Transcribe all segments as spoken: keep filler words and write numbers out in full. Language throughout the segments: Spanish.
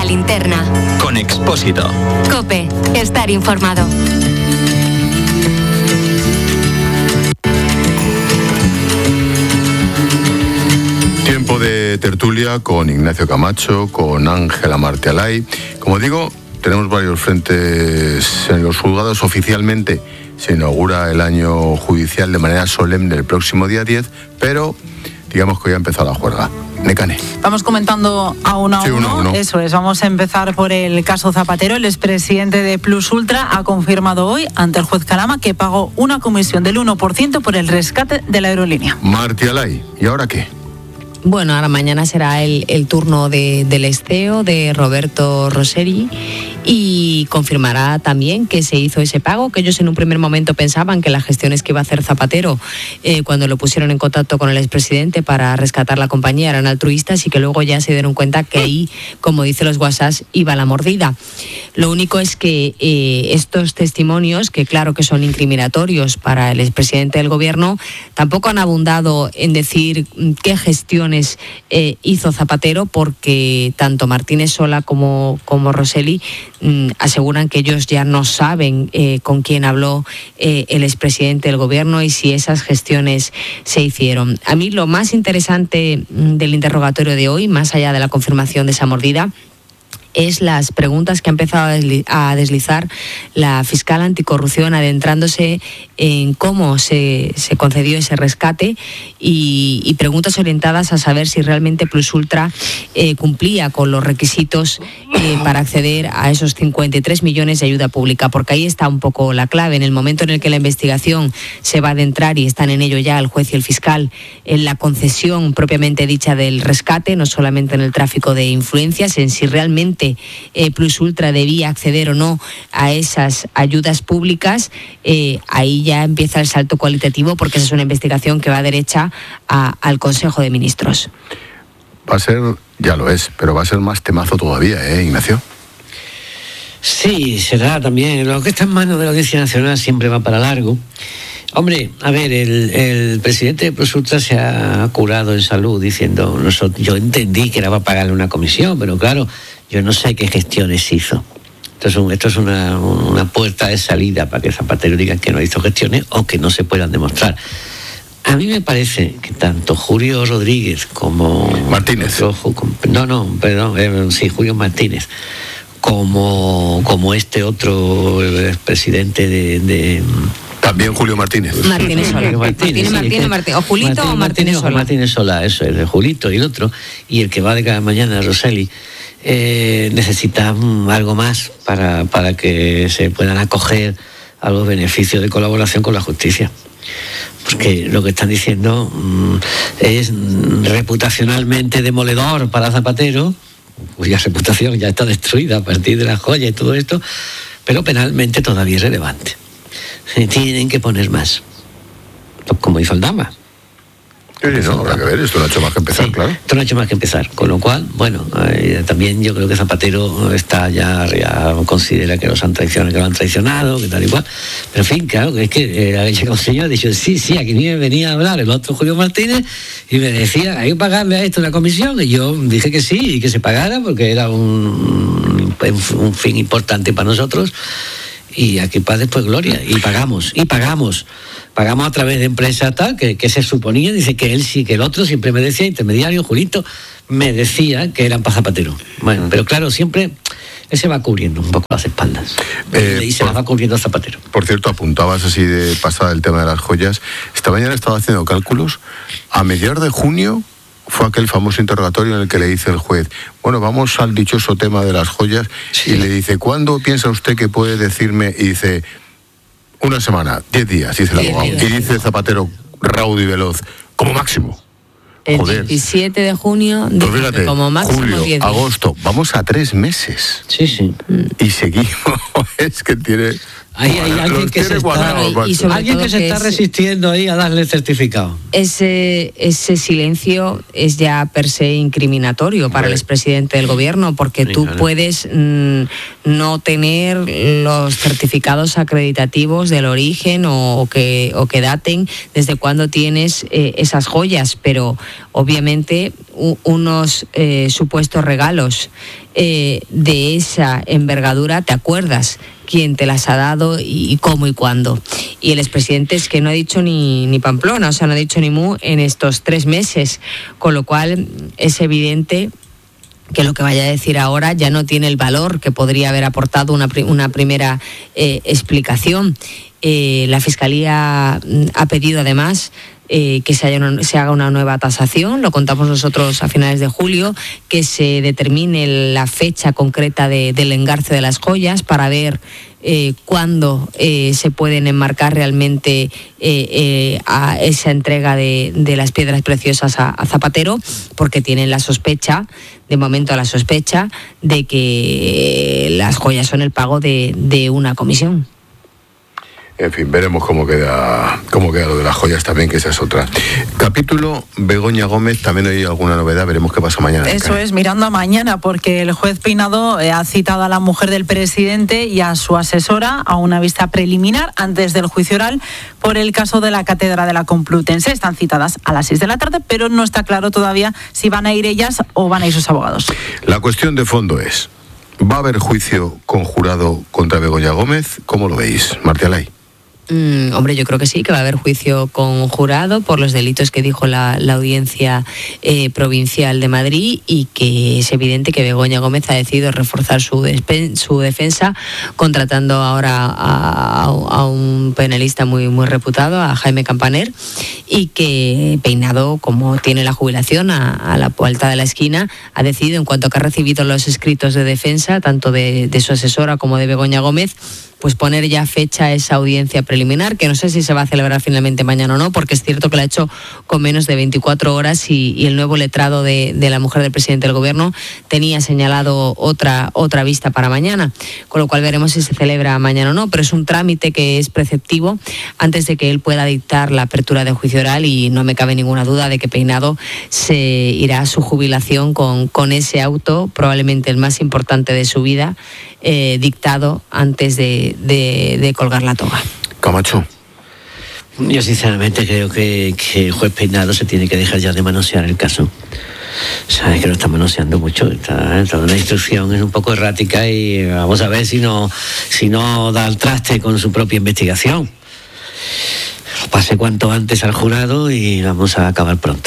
La Linterna. Con Expósito. COPE. Estar informado. Tiempo de tertulia con Ignacio Camacho, con Ángela Martialay. Como digo, tenemos varios frentes en los juzgados. Oficialmente se inaugura el año judicial de manera solemne el próximo día diez, pero digamos que ya ha empezado la juerga. Necane. Vamos comentando a uno a sí, uno. uno, uno. Eso es, vamos a empezar por el caso Zapatero. El expresidente de Plus Ultra ha confirmado hoy ante el juez Calama que pagó una comisión del uno por ciento por el rescate de la aerolínea. Martialay, ¿y ahora qué? Bueno, ahora mañana será el, el turno de, del esteo de Roberto Rosselli y confirmará también que se hizo ese pago, que ellos en un primer momento pensaban que las gestiones que iba a hacer Zapatero eh, cuando lo pusieron en contacto con el expresidente para rescatar la compañía eran altruistas y que luego ya se dieron cuenta que ahí, como dicen los WhatsApp, iba la mordida. Lo único es que eh, estos testimonios, que claro que son incriminatorios para el expresidente del gobierno, tampoco han abundado en decir qué gestiones Eh, hizo Zapatero, porque tanto Martínez Sola como, como Rosselli mm, aseguran que ellos ya no saben eh, con quién habló eh, el expresidente del gobierno y si esas gestiones se hicieron. A mí lo más interesante mm, del interrogatorio de hoy, más allá de la confirmación de esa mordida, es las preguntas que ha empezado a deslizar la fiscal anticorrupción, adentrándose en cómo se, se concedió ese rescate y, y preguntas orientadas a saber si realmente Plus Ultra eh, cumplía con los requisitos eh, para acceder a esos cincuenta y tres millones de ayuda pública, porque ahí está un poco la clave. En el momento en el que la investigación se va a adentrar, y están en ello ya el juez y el fiscal, en la concesión propiamente dicha del rescate, no solamente en el tráfico de influencias, en si realmente Eh, Plus Ultra debía acceder o no a esas ayudas públicas, eh, ahí ya empieza el salto cualitativo, porque esa es una investigación que va derecha a, al Consejo de Ministros. Va a ser, ya lo es, pero va a ser más temazo todavía, ¿eh, Ignacio? Sí, será también. Lo que está en manos de la Audiencia Nacional siempre va para largo. Hombre, a ver, el, el presidente de Plus Ultra se ha curado en salud diciendo, nosotros, yo entendí que era para pagarle una comisión, pero claro, yo no sé qué gestiones hizo. Esto es, un, esto es una, una puerta de salida para que Zapatero diga que no hizo gestiones o que no se puedan demostrar. A mí me parece que tanto Julio Rodríguez como... Martínez. No, no, perdón, eh, sí, Julio Martínez. Como, como este otro expresidente de... de También Julio Martínez. Martínez Sola. Martínez, Martínez, sí, Martínez, que, Martínez. O Julito Martínez, o Martínez Sola. Martínez Sola, eso es, de Julito y el otro. Y el que va de cada mañana, Rosselli, eh, necesita mm, algo más para, para que se puedan acoger a los beneficios de colaboración con la justicia. Porque lo que están diciendo mm, es mm, reputacionalmente demoledor para Zapatero, cuya reputación ya está destruida a partir de la joya y todo esto, pero penalmente todavía es relevante. Se tienen que poner más, como hizo el Dama. Sí, sí, no, habrá que ver, esto no ha hecho más que empezar, sí, claro. Esto no ha hecho más que empezar, con lo cual, bueno, eh, también yo creo que Zapatero está ya, ya considera que los han traicionado, que lo han traicionado, que tal y cual. Pero en fin, claro, es que eh, ha llegado un señor y ha dicho, sí, sí, aquí me venía a hablar el otro Julio Martínez y me decía, hay que pagarle a esto una comisión, y yo dije que sí, y que se pagara porque era un, un, un fin importante para nosotros. Y aquí paz después gloria, y pagamos, y pagamos, pagamos a través de empresas tal, que, que se suponía, dice que él sí, que el otro siempre me decía, intermediario, Julito, me decía que eran para Zapatero. Bueno, pero claro, siempre él se va cubriendo un poco las espaldas, eh, y se por, las va cubriendo a Zapatero. Por cierto, apuntabas así de pasada el tema de las joyas. Esta mañana estaba haciendo cálculos, a mediados de junio fue aquel famoso interrogatorio en el que le dice el juez, bueno, vamos al dichoso tema de las joyas, sí. Y le dice, ¿cuándo piensa usted que puede decirme? Y dice, una semana, diez días, dice el abogado. Y dice Zapatero, raudo y veloz, como máximo. El Joder. veintisiete de junio, pues fíjate, como máximo julio, diez días. Agosto, vamos a tres meses. Sí, sí. Y seguimos, es que tiene... Hay, hay alguien que se está, y alguien que se que está resistiendo ahí a darle el certificado. Ese, ese silencio es ya per se incriminatorio para sí. el expresidente del gobierno, porque sí, tú claro. puedes mm, no tener los certificados acreditativos del origen o, o, que, o que daten desde cuándo tienes eh, esas joyas, pero obviamente u- unos eh, supuestos regalos eh, de esa envergadura, ¿te acuerdas quién te las ha dado y, y cómo y cuándo? Y el expresidente es que no ha dicho ni, ni Pamplona, o sea, no ha dicho ni mu en estos tres meses, con lo cual es evidente que lo que vaya a decir ahora ya no tiene el valor que podría haber aportado una, una primera eh, explicación. Eh, la Fiscalía ha pedido además eh, que se, haya una, se haga una nueva tasación, lo contamos nosotros a finales de julio, que se determine la fecha concreta de, del engarce de las joyas para ver Eh, cuándo eh, se pueden enmarcar realmente eh, eh, a esa entrega de, de las piedras preciosas a, a Zapatero, porque tienen la sospecha, de momento la sospecha, de que las joyas son el pago de, de una comisión. En fin, veremos cómo queda cómo queda lo de las joyas también, que esa es otra. Capítulo Begoña Gómez, también hay alguna novedad, veremos qué pasa mañana. Eso es, mirando a mañana, porque el juez Peinado eh, ha citado a la mujer del presidente y a su asesora a una vista preliminar antes del juicio oral por el caso de la Cátedra de la Complutense. Están citadas a las seis de la tarde, pero no está claro todavía si van a ir ellas o van a ir sus abogados. La cuestión de fondo es, ¿va a haber juicio conjurado contra Begoña Gómez? ¿Cómo lo veis, Martí Alay? Mm, hombre, yo creo que sí, que va a haber juicio conjurado por los delitos que dijo la, la Audiencia eh, Provincial de Madrid, y que es evidente que Begoña Gómez ha decidido reforzar su, despen, su defensa contratando ahora a, a un penalista muy, muy reputado, a Jaime Campaner, y que Peinado, como tiene la jubilación a, a la vuelta de la esquina, ha decidido, en cuanto que ha recibido los escritos de defensa, tanto de, de su asesora como de Begoña Gómez, pues poner ya fecha a esa audiencia preliminar, que no sé si se va a celebrar finalmente mañana o no, porque es cierto que la ha hecho con menos de veinticuatro horas y, y el nuevo letrado de, de la mujer del presidente del gobierno tenía señalado otra, otra vista para mañana, con lo cual veremos si se celebra mañana o no, pero es un trámite que es preceptivo antes de que él pueda dictar la apertura de juicio oral, y no me cabe ninguna duda de que Peinado se irá a su jubilación con, con ese auto, probablemente el más importante de su vida, eh, dictado antes de De, de colgar la toga. Camacho. Yo sinceramente creo que, que el juez Peinado se tiene que dejar ya de manosear el caso. Sabes que lo está manoseando mucho, está, está una instrucción es un poco errática, y vamos a ver si no, si no da al traste con su propia investigación. Pase cuanto antes al jurado y vamos a acabar pronto.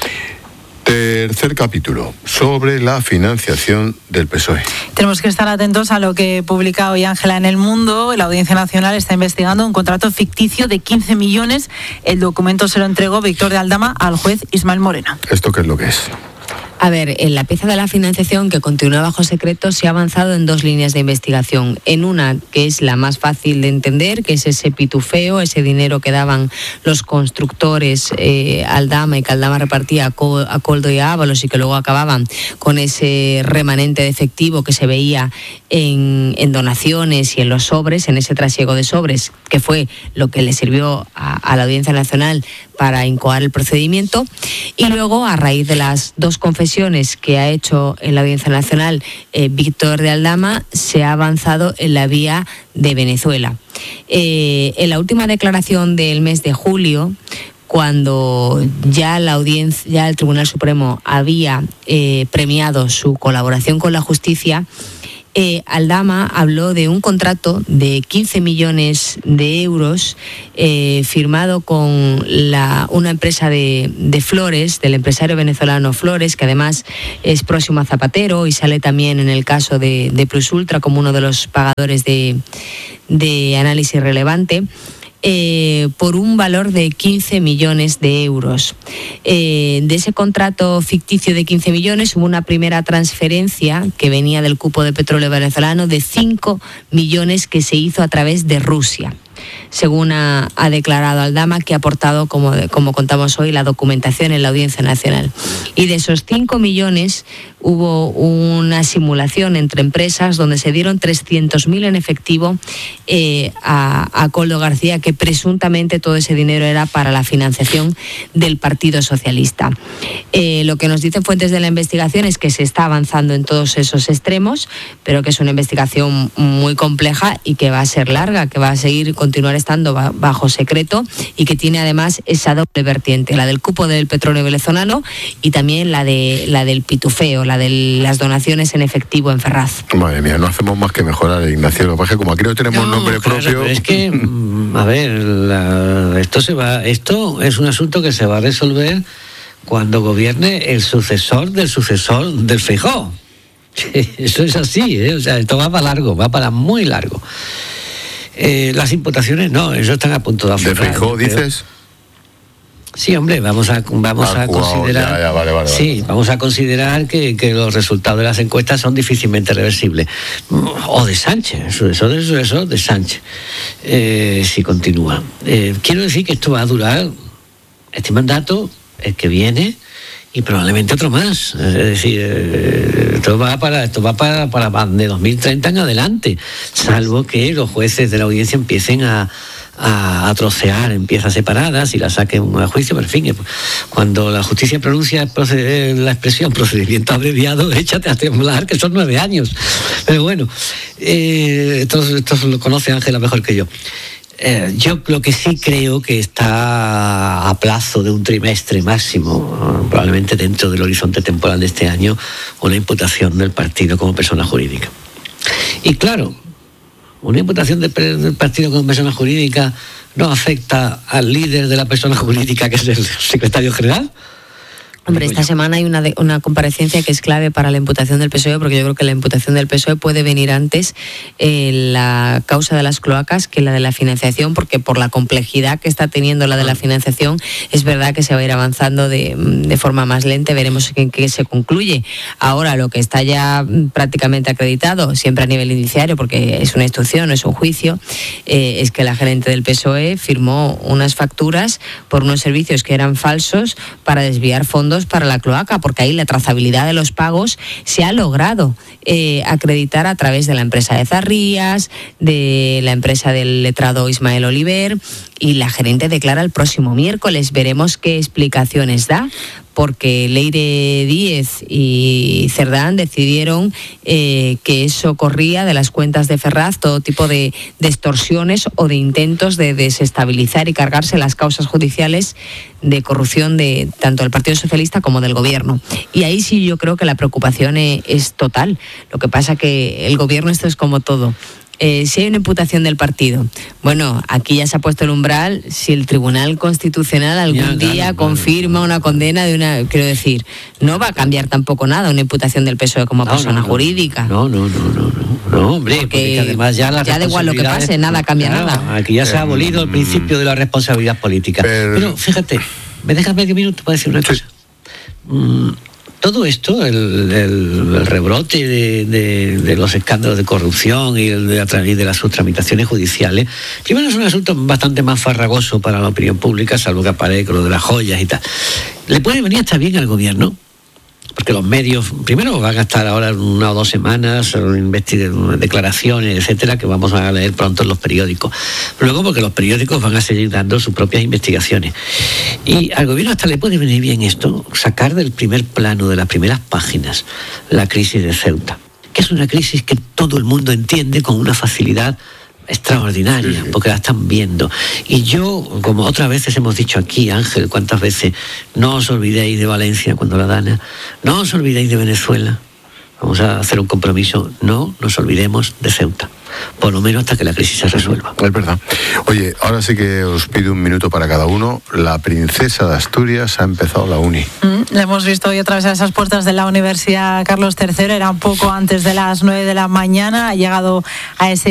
Tercer capítulo, sobre la financiación del P S O E. Tenemos que estar atentos a lo que publica hoy Ángela en El Mundo. La Audiencia Nacional está investigando un contrato ficticio de quince millones. El documento se lo entregó Víctor de Aldama al juez Ismael Moreno. ¿Esto qué es lo que es? A ver, en la pieza de la financiación, que continúa bajo secreto, se ha avanzado en dos líneas de investigación. En una, que es la más fácil de entender, que es ese pitufeo, ese dinero que daban los constructores eh, Aldama, y que Aldama repartía a, Co- a Coldo y a Ábalos, y que luego acababan con ese remanente de efectivo que se veía en, en donaciones y en los sobres, en ese trasiego de sobres, que fue lo que le sirvió a, a la Audiencia Nacional para incoar el procedimiento. Y luego, a raíz de las dos confesiones que ha hecho en la Audiencia Nacional eh, Víctor de Aldama, se ha avanzado en la vía de Venezuela. Eh, en la última declaración del mes de julio, cuando ya la audiencia, ya el Tribunal Supremo había eh, premiado su colaboración con la justicia, Eh, Aldama habló de un contrato de quince millones de euros eh, firmado con la, una empresa de, de flores, del empresario venezolano Flores, que además es próximo a Zapatero y sale también en el caso de, de Plus Ultra como uno de los pagadores de, de análisis relevante. Eh, por un valor de quince millones de euros. Eh, de ese contrato ficticio de quince millones hubo una primera transferencia que venía del cupo de petróleo venezolano de cinco millones que se hizo a través de Rusia, según ha, ha declarado Aldama, que ha aportado, como, como contamos hoy, la documentación en la Audiencia Nacional. Y de esos cinco millones hubo una simulación entre empresas donde se dieron trescientos mil en efectivo eh, a, a Coldo García, que presuntamente todo ese dinero era para la financiación del Partido Socialista. Eh, lo que nos dicen fuentes de la investigación es que se está avanzando en todos esos extremos, pero que es una investigación muy compleja y que va a ser larga, que va a seguir continuar estando bajo secreto y que tiene además esa doble vertiente, la del cupo del petróleo venezolano y también la de la del pitufeo, la de las donaciones en efectivo en Ferraz. Madre mía, no hacemos más que mejorar, Ignacio. Lo que pasa es que como aquí no tenemos no, nombre claro, propio... Pero es que, a ver, la, esto se va, esto es un asunto que se va a resolver cuando gobierne el sucesor del sucesor del Feijóo. Eso es así, ¿eh? O sea, esto va para largo, va para muy largo. Eh, las imputaciones no, eso están a punto de aflorar. ¿De Feijóo dices? Sí, hombre, vamos a vamos ah, a wow, considerar, ya, ya, vale, vale, sí, vale. vamos a considerar que, que los resultados de las encuestas son difícilmente reversibles. O de Sánchez, eso de eso de Sánchez, eh, si continúa. Eh, quiero decir que esto va a durar este mandato, el que viene, y probablemente otro más. Es decir, eh, esto va para esto va para, para de dos mil treinta en adelante, salvo que los jueces de la audiencia empiecen a A, a trocear en piezas separadas y la saquen a juicio, pero en fin, cuando la justicia pronuncia la expresión procedimiento abreviado, échate a temblar, que son nueve años. Pero bueno, eh, esto, esto lo conoce Ángela mejor que yo. Eh, yo lo que sí creo que está a plazo de un trimestre máximo, probablemente dentro del horizonte temporal de este año, una imputación del partido como persona jurídica. Y claro, una imputación de, del partido como persona jurídica no afecta al líder de la persona jurídica, que es el secretario general. Hombre, esta semana hay una, de, una comparecencia que es clave para la imputación del P S O E, porque yo creo que la imputación del P S O E puede venir antes eh, la causa de las cloacas que la de la financiación, porque por la complejidad que está teniendo la de la financiación, es verdad que se va a ir avanzando de, de forma más lenta, veremos en qué se concluye. Ahora, lo que está ya prácticamente acreditado, siempre a nivel indiciario, porque es una instrucción, no es un juicio, eh, es que la gerente del P S O E firmó unas facturas por unos servicios que eran falsos para desviar fondos para la cloaca, porque ahí la trazabilidad de los pagos se ha logrado eh, acreditar a través de la empresa de Zarrías, de la empresa del letrado Ismael Oliver, y la gerente declara el próximo miércoles. Veremos qué explicaciones da, porque Leire Díez y Cerdán decidieron eh, que eso corría de las cuentas de Ferraz, todo tipo de, de extorsiones o de intentos de desestabilizar y cargarse las causas judiciales de corrupción de tanto del Partido Socialista como del Gobierno. Y ahí sí yo creo que la preocupación es, es total. Lo que pasa que el Gobierno, esto es como todo. Eh, si hay una imputación del partido, bueno, aquí ya se ha puesto el umbral, si el Tribunal Constitucional algún ya, día claro, confirma claro. una condena de una, quiero decir, no va a cambiar tampoco nada una imputación del P S O E como no, persona no, jurídica. No, no, no, no, no, no hombre, porque, porque además ya la ya da igual lo que pase, nada cambia claro, nada. Aquí ya se ha abolido el principio de la responsabilidad política. Pero, Pero fíjate, ¿me dejas medio minuto para decir una sí. cosa? Mm, Todo esto, el, el, el rebrote de, de, de los escándalos de corrupción y el de, a través de las subtramitaciones judiciales, primero es un asunto bastante más farragoso para la opinión pública, salvo que aparezca lo de las joyas y tal. Le puede venir hasta bien al gobierno, porque los medios, primero van a estar ahora una o dos semanas investigando declaraciones, etcétera, que vamos a leer pronto en los periódicos. Luego porque los periódicos van a seguir dando sus propias investigaciones. Y al gobierno hasta le puede venir bien esto, sacar del primer plano, de las primeras páginas, la crisis de Ceuta, que es una crisis que todo el mundo entiende con una facilidad extraordinaria, porque la están viendo. Y yo, como otras veces hemos dicho aquí, Ángel, cuántas veces, no os olvidéis de Valencia cuando la dana, no os olvidéis de Venezuela. Vamos a hacer un compromiso, no nos olvidemos de Ceuta, por lo menos hasta que la crisis se resuelva. Es verdad. Oye, ahora sí que os pido un minuto para cada uno. La princesa de Asturias ha empezado la uni. Mm, la hemos visto hoy otra vez a esas puertas de la Universidad Carlos tercero, era un poco antes de las nueve de la mañana, ha llegado a ese